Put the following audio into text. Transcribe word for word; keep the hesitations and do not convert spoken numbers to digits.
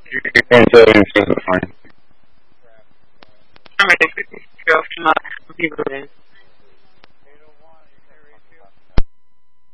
And seven is fine. I'm ready to go to my computer.